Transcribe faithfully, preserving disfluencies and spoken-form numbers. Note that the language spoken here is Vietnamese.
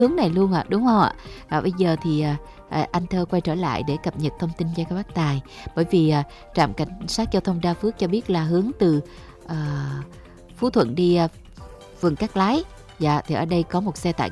hướng này luôn ạ, đúng không ạ? À, bây giờ thì à, à, anh Thơ quay trở lại để cập nhật thông tin cho các bác Tài, bởi vì à, trạm cảnh sát giao thông Đa Phước cho biết là hướng từ à, Phú Thuận đi à, phường Cát Lái. Dạ, thì ở đây có một xe tải